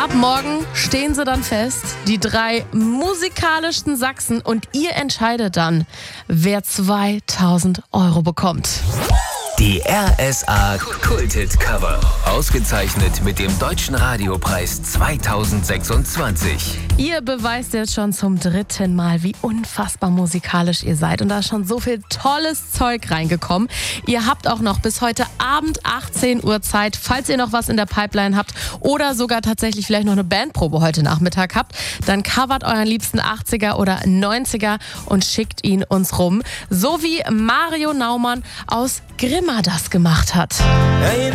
Ab morgen stehen sie dann fest, die 3 musikalischsten Sachsen, und ihr entscheidet dann, wer 2.000 € bekommt. Die RSA Kulthit Cover. Ausgezeichnet mit dem Deutschen Radiopreis 2026. Ihr beweist jetzt schon zum 3. Mal, wie unfassbar musikalisch ihr seid. Und da ist schon so viel tolles Zeug reingekommen. Ihr habt auch noch bis heute Abend 18 Uhr Zeit, falls ihr noch was in der Pipeline habt oder sogar tatsächlich vielleicht noch eine Bandprobe heute Nachmittag habt. Dann covert euren liebsten 80er oder 90er und schickt ihn uns rum. So wie Mario Naumann aus Grimma das gemacht hat. Hey,